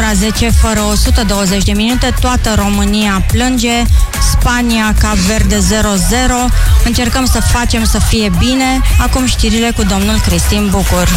ora 10 fără 120 de minute, toată România plânge, Spania, Cap Verde 0-0, încercăm să facem să fie bine. Acum știrile cu domnul Cristin Bucur.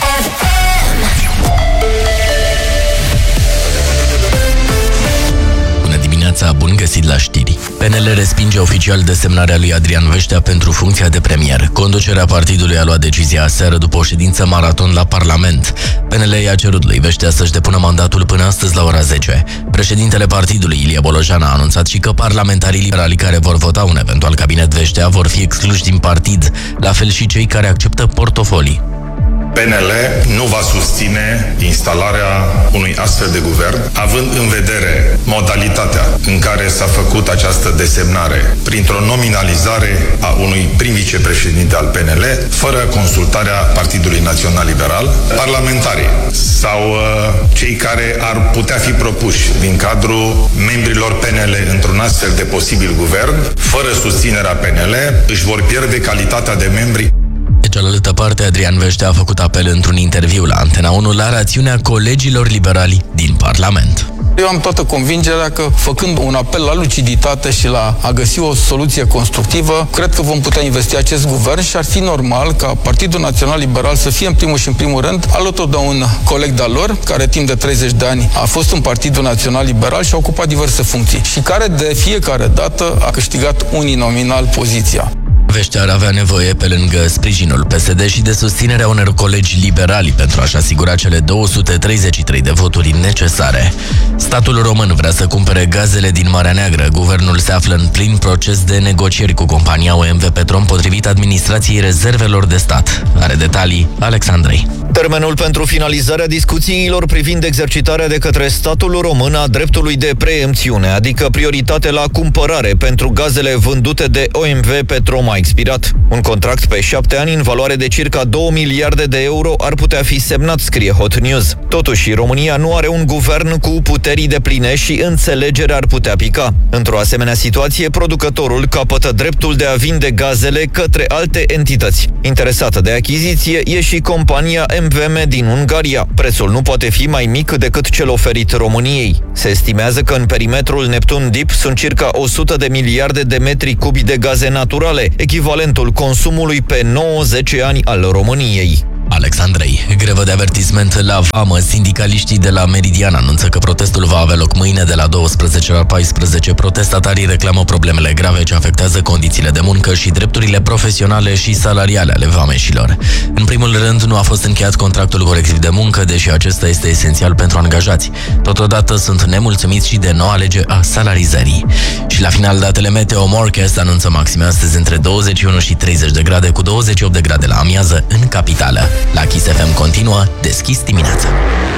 Bun găsit la știri. PNL respinge oficial desemnarea lui Adrian Veștea pentru funcția de premier. Conducerea partidului a luat decizia aseară după o ședință maraton la Parlament. PNL i-a cerut lui Veștea să-și depună mandatul până astăzi la ora 10. Președintele partidului, Ilie Bolojan, a anunțat și că parlamentarii liberali care vor vota un eventual cabinet Veștea vor fi excluși din partid, la fel și cei care acceptă portofolii. PNL nu va susține instalarea unui astfel de guvern, având în vedere modalitatea în care s-a făcut această desemnare printr-o nominalizare a unui prim vicepreședinte al PNL, fără consultarea Partidului Național Liberal, parlamentarii sau cei care ar putea fi propuși din cadrul membrilor PNL într-un astfel de posibil guvern, fără susținerea PNL, își vor pierde calitatea de membri. De cealaltă parte, Adrian Veștea a făcut apel într-un interviu la Antena 1 la rațiunea colegilor liberali din Parlament. Eu am toată convingerea că, făcând un apel la luciditate și la a găsi o soluție constructivă, cred că vom putea investi acest guvern și ar fi normal ca Partidul Național Liberal să fie în primul și în primul rând alături de un coleg de-al lor, care timp de 30 de ani a fost în Partidul Național Liberal și a ocupat diverse funcții și care de fiecare dată a câștigat uninominal poziția. Veștea ar avea nevoie, pe lângă sprijinul PSD, și de susținerea unor colegi liberali pentru a-și asigura cele 233 de voturi necesare. Statul român vrea să cumpere gazele din Marea Neagră. Guvernul se află în plin proces de negocieri cu compania OMV Petrom, potrivit administrației rezervelor de stat. Are detalii Alexandrei. Termenul pentru finalizarea discuțiilor privind exercitarea de către statul român a dreptului de preempțiune, adică prioritate la cumpărare pentru gazele vândute de OMV Petrom, a expirat. Un contract pe 7 ani în valoare de circa 2 miliarde de euro ar putea fi semnat, scrie Hot News. Totuși, România nu are un guvern cu puteri depline și înțelegerea ar putea pica. Într-o asemenea situație, producătorul capătă dreptul de a vinde gazele către alte entități. Interesată de achiziție e și compania MVM din Ungaria. Prețul nu poate fi mai mic decât cel oferit României. Se estimează că în perimetrul Neptun Deep sunt circa 100 de miliarde de metri cubi de gaze naturale, echivalentul consumului pe 90 ani al României. Alexandrei. Grevă de avertisment la vamă. Sindicaliștii de la Meridian anunță că protestul va avea loc mâine de la 12 la 14. Protestatarii reclamă problemele grave ce afectează condițiile de muncă și drepturile profesionale și salariale ale vameșilor. În primul rând, nu a fost încheiat contractul colectiv de muncă, deși acesta este esențial pentru angajați. Totodată sunt nemulțumiți și de noua lege a salarizării. Și la final, datele Meteo Morecast anunță maxime astăzi între 21 și 30 de grade, cu 28 de grade la amiază în capitală. La Kiss FM continuă Deschis dimineața.